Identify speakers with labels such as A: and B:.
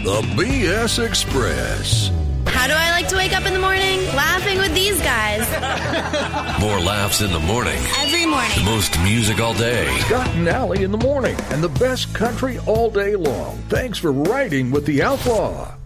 A: The BS Express.
B: How do I like to wake up in the morning? Laughing with these guys.
A: More laughs in the morning.
B: Every morning.
A: The most music all day.
C: Scott and Allie in the morning. And the best country all day long. Thanks for riding with the Outlaw.